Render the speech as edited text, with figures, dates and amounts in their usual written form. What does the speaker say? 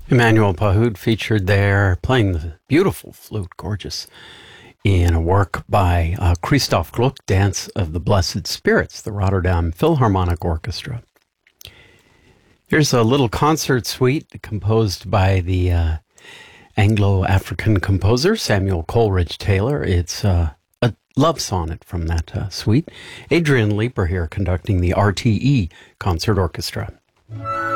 Emmanuel Pahud featured there playing the beautiful flute, gorgeous, in a work by Christoph Gluck, Dance of the Blessed Spirits, the Rotterdam Philharmonic Orchestra. Here's a little concert suite composed by the Anglo-African composer Samuel Coleridge Taylor. It's a love sonnet from that suite. Adrian Leeper here conducting the RTE Concert Orchestra.